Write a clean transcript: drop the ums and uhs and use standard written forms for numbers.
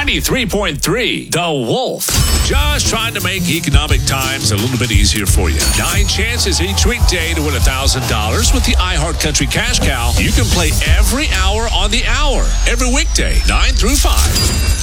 93.3 The Wolf. Just trying to make economic times a little bit easier for you. 9 chances each weekday to win $1,000 with the iHeartCountry Cash Cow. You can play every hour on the hour, every weekday, 9 through 5.